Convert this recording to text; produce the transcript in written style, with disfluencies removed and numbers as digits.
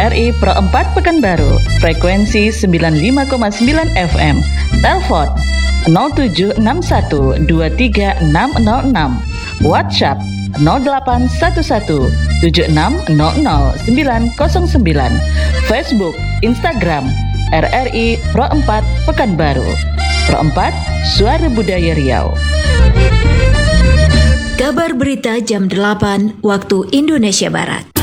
RRI Pro 4 Pekanbaru, frekuensi 95,9 FM, telepon 0761 23606, WhatsApp 0811 7600 909, Facebook, Instagram, RRI Pro 4 Pekanbaru. Pro 4, Suara Budaya Riau. Kabar berita jam 8 waktu Indonesia Barat.